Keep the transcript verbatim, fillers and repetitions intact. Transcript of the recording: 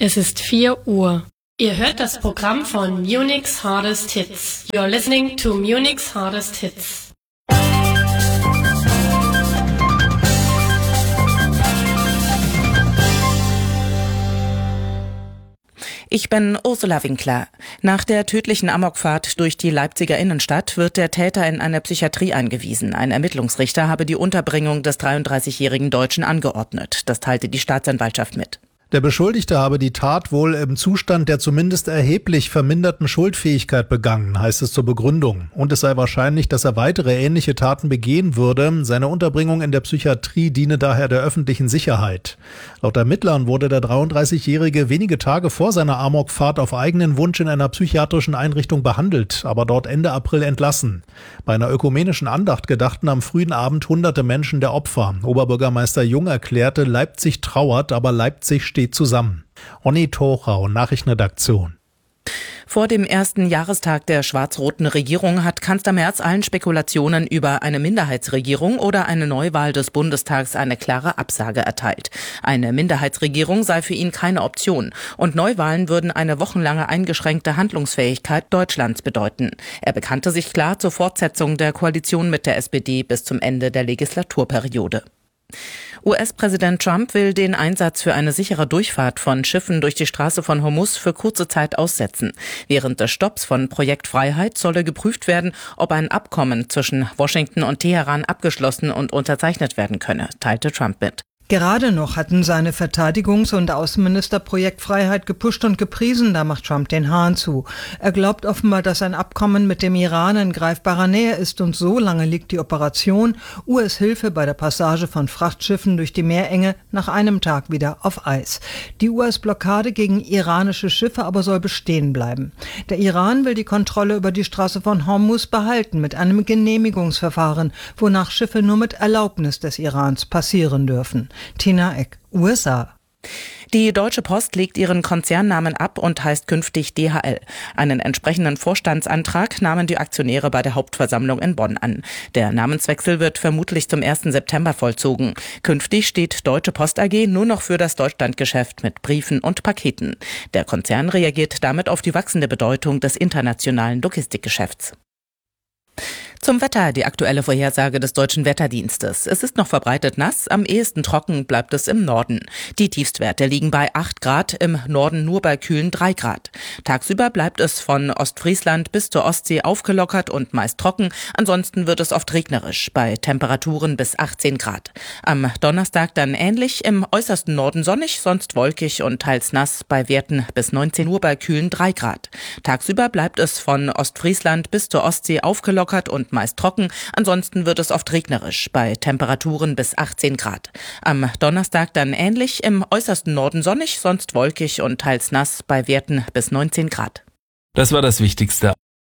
Es ist vier Uhr. Ihr hört das Programm von Munich's Hardest Hits. You're listening to Munich's Hardest Hits. Ich bin Ursula Winkler. Nach der tödlichen Amokfahrt durch die Leipziger Innenstadt wird der Täter in eine Psychiatrie eingewiesen. Ein Ermittlungsrichter habe die Unterbringung des dreiunddreißigjährigen Deutschen angeordnet. Das teilte die Staatsanwaltschaft mit. Der Beschuldigte habe die Tat wohl im Zustand der zumindest erheblich verminderten Schuldfähigkeit begangen, heißt es zur Begründung. Und es sei wahrscheinlich, dass er weitere ähnliche Taten begehen würde. Seine Unterbringung in der Psychiatrie diene daher der öffentlichen Sicherheit. Laut Ermittlern wurde der dreiunddreißigjährige wenige Tage vor seiner Amokfahrt auf eigenen Wunsch in einer psychiatrischen Einrichtung behandelt, aber dort Ende April entlassen. Bei einer ökumenischen Andacht gedachten am frühen Abend hunderte Menschen der Opfer. Oberbürgermeister Jung erklärte, Leipzig trauert, aber Leipzig steht zusammen. Onni Tochau, Nachrichtenredaktion. Vor dem ersten Jahrestag der schwarz-roten Regierung hat Kanzler Merz allen Spekulationen über eine Minderheitsregierung oder eine Neuwahl des Bundestags eine klare Absage erteilt. Eine Minderheitsregierung sei für ihn keine Option und Neuwahlen würden eine wochenlange eingeschränkte Handlungsfähigkeit Deutschlands bedeuten. Er bekannte sich klar zur Fortsetzung der Koalition mit der S P D bis zum Ende der Legislaturperiode. U S-Präsident Trump will den Einsatz für eine sichere Durchfahrt von Schiffen durch die Straße von Hormuz für kurze Zeit aussetzen. Während des Stopps von Projekt Freiheit solle geprüft werden, ob ein Abkommen zwischen Washington und Teheran abgeschlossen und unterzeichnet werden könne, teilte Trump mit. Gerade noch hatten seine Verteidigungs- und Außenminister Projekt Freiheit gepusht und gepriesen, da macht Trump den Hahn zu. Er glaubt offenbar, dass ein Abkommen mit dem Iran in greifbarer Nähe ist und so lange liegt die Operation U S-Hilfe bei der Passage von Frachtschiffen durch die Meerenge nach einem Tag wieder auf Eis. Die U S-Blockade gegen iranische Schiffe aber soll bestehen bleiben. Der Iran will die Kontrolle über die Straße von Hormuz behalten mit einem Genehmigungsverfahren, wonach Schiffe nur mit Erlaubnis des Irans passieren dürfen. Tina Eck, U S A. Die Deutsche Post legt ihren Konzernnamen ab und heißt künftig D H L. Einen entsprechenden Vorstandsantrag nahmen die Aktionäre bei der Hauptversammlung in Bonn an. Der Namenswechsel wird vermutlich zum ersten September vollzogen. Künftig steht Deutsche Post A G nur noch für das Deutschlandgeschäft mit Briefen und Paketen. Der Konzern reagiert damit auf die wachsende Bedeutung des internationalen Logistikgeschäfts. Zum Wetter, die aktuelle Vorhersage des Deutschen Wetterdienstes. Es ist noch verbreitet nass, am ehesten trocken bleibt es im Norden. Die Tiefstwerte liegen bei acht Grad, im Norden nur bei kühlen drei Grad. Tagsüber bleibt es von Ostfriesland bis zur Ostsee aufgelockert und meist trocken, ansonsten wird es oft regnerisch, bei Temperaturen bis achtzehn Grad. Am Donnerstag dann ähnlich, im äußersten Norden sonnig, sonst wolkig und teils nass, bei Werten bis neunzehn Uhr bei kühlen drei Grad. Tagsüber bleibt es von Ostfriesland bis zur Ostsee aufgelockert und meist trocken, ansonsten wird es oft regnerisch, bei Temperaturen bis achtzehn Grad. Am Donnerstag dann ähnlich, im äußersten Norden sonnig, sonst wolkig und teils nass, bei Werten bis neunzehn Grad. Das war das Wichtigste.